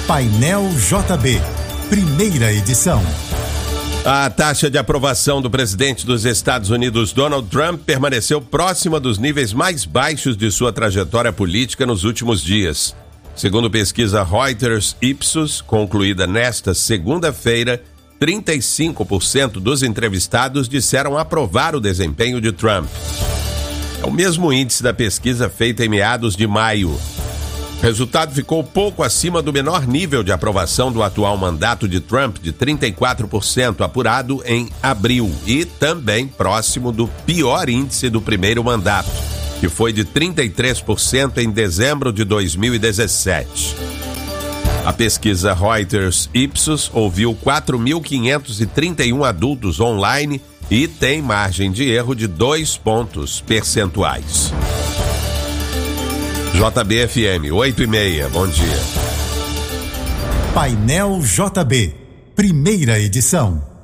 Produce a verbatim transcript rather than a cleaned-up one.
Painel J B, primeira edição. A taxa de aprovação do presidente dos Estados Unidos, Donald Trump, permaneceu próxima dos níveis mais baixos de sua trajetória política nos últimos dias. Segundo pesquisa Reuters Ipsos, concluída nesta segunda-feira, trinta e cinco por cento dos entrevistados disseram aprovar o desempenho de Trump. É o mesmo índice da pesquisa feita em meados de maio. O resultado ficou pouco acima do menor nível de aprovação do atual mandato de Trump, de trinta e quatro por cento, apurado em abril, e também próximo do pior índice do primeiro mandato, que foi de trinta e três por cento em dezembro de dois mil e dezessete. A pesquisa Reuters Ipsos ouviu quatro mil quinhentos e trinta e um adultos online e tem margem de erro de dois pontos percentuais. J B F M, oito e meia, bom dia. Painel J B, primeira edição.